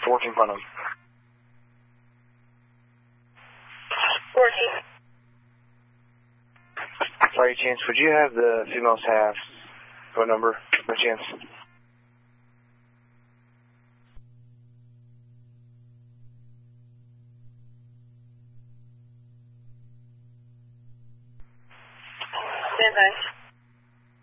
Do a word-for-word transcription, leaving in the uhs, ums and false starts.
fourteen front of him. fourteen. By any chance, would you have the female's half phone number, by chance? Stand by.